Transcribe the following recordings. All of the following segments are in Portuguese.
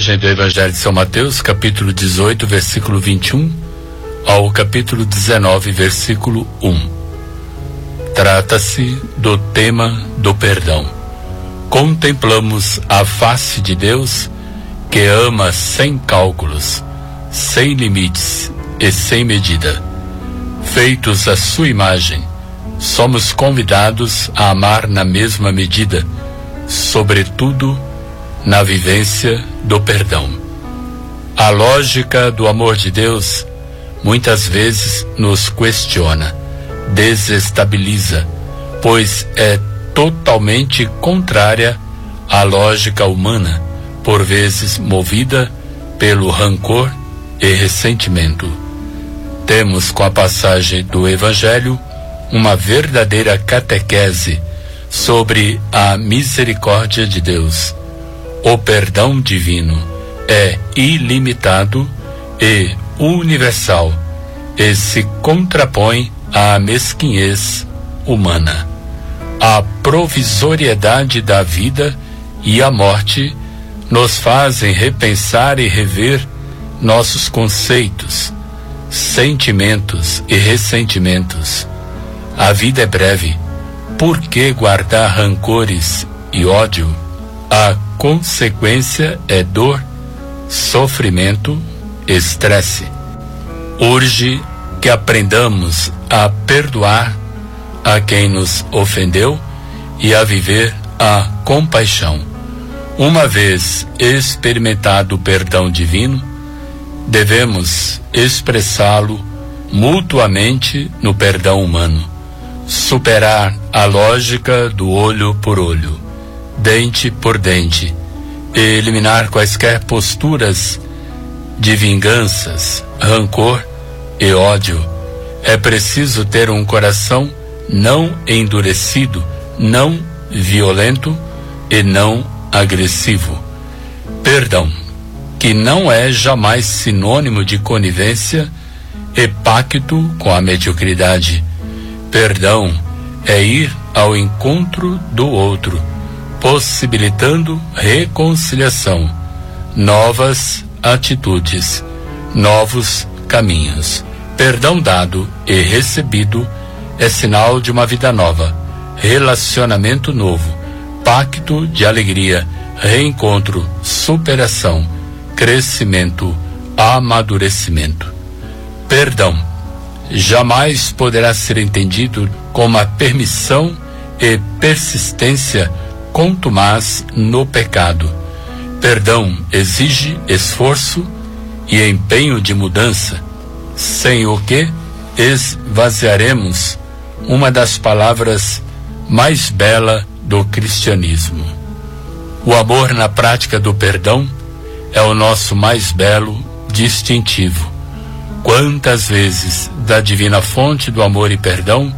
passagem do Evangelho de São Mateus, capítulo 18, versículo 21, ao capítulo 19, versículo 1. Trata-se do tema do perdão. Contemplamos a face de Deus, que ama sem cálculos, sem limites e sem medida. Feitos à sua imagem, somos convidados a amar na mesma medida, sobretudo na vivência do perdão. A lógica do amor de Deus muitas vezes nos questiona, desestabiliza, pois é totalmente contrária à lógica humana, por vezes movida pelo rancor e ressentimento. Temos com a passagem do Evangelho uma verdadeira catequese sobre a misericórdia de Deus. O perdão divino é ilimitado e universal e se contrapõe à mesquinhez humana. A provisoriedade da vida e a morte nos fazem repensar e rever nossos conceitos, sentimentos e ressentimentos. A vida é breve. Por que guardar rancores e ódio? A consequência é dor, sofrimento, estresse. Urge que aprendamos a perdoar a quem nos ofendeu e a viver a compaixão. Uma vez experimentado o perdão divino, devemos expressá-lo mutuamente no perdão humano. Superar a lógica do olho por olho, dente por dente, e eliminar quaisquer posturas de vinganças, rancor e ódio. É preciso ter um coração não endurecido, não violento e não agressivo. Perdão, que não é jamais sinônimo de conivência e pacto com a mediocridade. Perdão é ir ao encontro do outro, possibilitando reconciliação, novas atitudes, novos caminhos. Perdão dado e recebido é sinal de uma vida nova, relacionamento novo, pacto de alegria, reencontro, superação, crescimento, amadurecimento. Perdão jamais poderá ser entendido como a permissão e persistência contumaz no pecado. Perdão exige esforço e empenho de mudança, sem o que esvaziaremos uma das palavras mais belas do cristianismo. O amor na prática do perdão é o nosso mais belo distintivo. Quantas vezes da divina fonte do amor e perdão,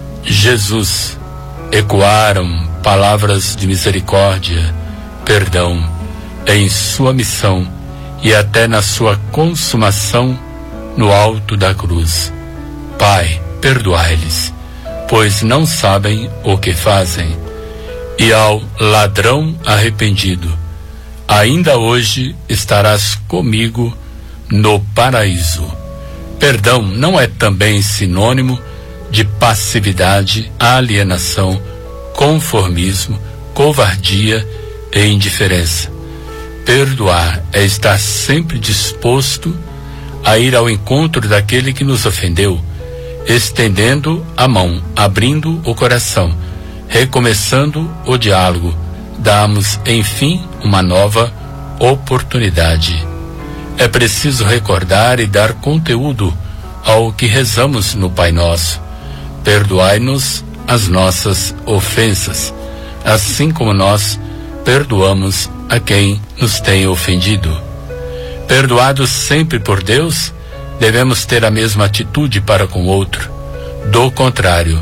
Jesus, ecoaram palavras de misericórdia, perdão, em sua missão e até na sua consumação no alto da cruz. Pai, perdoai-lhes, pois não sabem o que fazem. E ao ladrão arrependido, ainda hoje estarás comigo no paraíso. Perdão não é também sinônimo de passividade, alienação, conformismo, covardia e indiferença. Perdoar é estar sempre disposto a ir ao encontro daquele que nos ofendeu, estendendo a mão, abrindo o coração, recomeçando o diálogo. Damos, enfim, uma nova oportunidade. É preciso recordar e dar conteúdo ao que rezamos no Pai Nosso. Perdoai-nos as nossas ofensas, assim como nós perdoamos a quem nos tem ofendido. Perdoados sempre por Deus, devemos ter a mesma atitude para com o outro. Do contrário,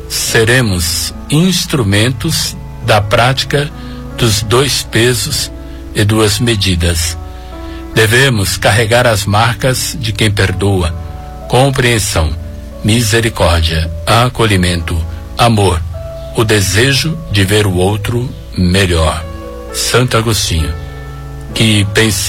seremos instrumentos da prática dos 2 pesos e 2 medidas. Devemos carregar as marcas de quem perdoa: compreensão, misericórdia, acolhimento, amor, o desejo de ver o outro melhor. Santo Agostinho. Que